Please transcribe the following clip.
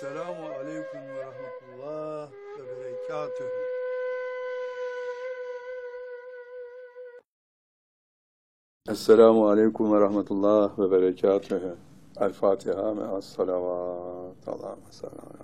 Selamu aleyküm ve rahmetullah ve berekatühü. Esselamu aleyküm ve rahmetullah ve berekatühü. El Fatiha me'as salavat. Allahümme salli.